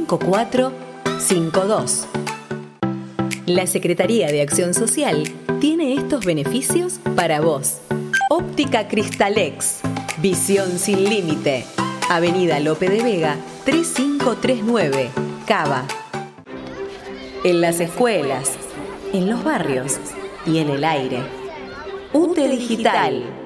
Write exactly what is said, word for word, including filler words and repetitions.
cinco cuatro cinco dos. La Secretaría de Acción Social tiene estos beneficios para vos. Óptica Cristalex, visión sin límite. Avenida Lope de Vega, tres cinco tres nueve, Cava. En las escuelas, en los barrios y en el aire. U T E Digital.